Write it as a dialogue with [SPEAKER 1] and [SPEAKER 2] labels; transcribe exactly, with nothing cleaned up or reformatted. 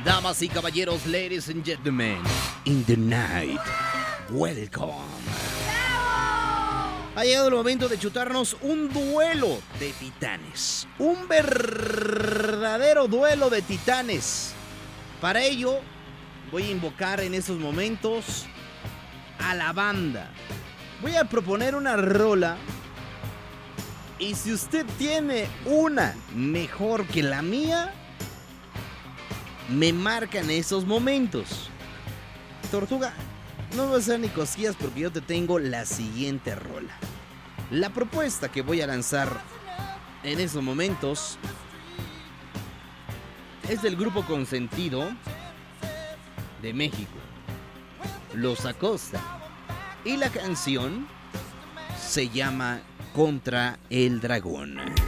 [SPEAKER 1] Damas y caballeros, ladies and gentlemen, in the night, welcome. Ha llegado el momento de chutarnos un duelo de titanes. Un verdadero duelo de titanes. Para ello, voy a invocar en estos momentos a la banda. Voy a proponer una rola. Y si usted tiene una mejor que la mía, me marca en esos momentos. Tortuga, no vas a hacer ni cosquillas porque yo te tengo la siguiente rola. La propuesta que voy a lanzar en esos momentos es del grupo Consentido de México, Los Acosta. Y la canción se llama Contra el Dragón.